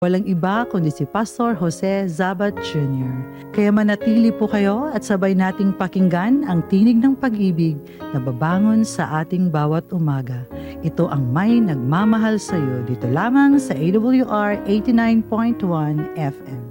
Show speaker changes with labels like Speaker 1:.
Speaker 1: Walang iba kundi si Pastor Jose Zabat Jr. Kaya manatili po kayo at sabay nating pakinggan ang tinig ng pag-ibig na babangon sa ating bawat umaga. Ito ang May Nagmamahal sa iyo dito lamang sa AWR 89.1 FM.